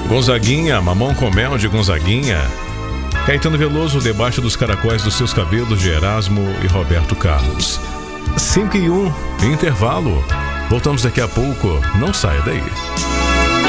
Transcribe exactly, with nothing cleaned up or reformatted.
Gonzaguinha, Mamão com Mel de Gonzaguinha. Caetano Veloso, Debaixo dos Caracóis dos Seus Cabelos de Erasmo e Roberto Carlos. cinco e um, intervalo. Voltamos daqui a pouco, não saia daí.